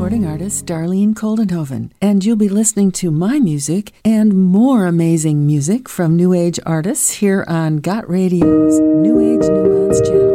recording artist Darlene Koldenhoven, and you'll be listening to my music and more amazing music from New Age artists here on Got Radio's New Age Nuance channel.